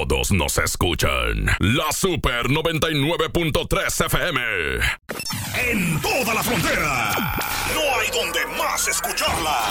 todos nos escuchan. La Super 99.3 FM. En toda la frontera. No hay donde más escucharla.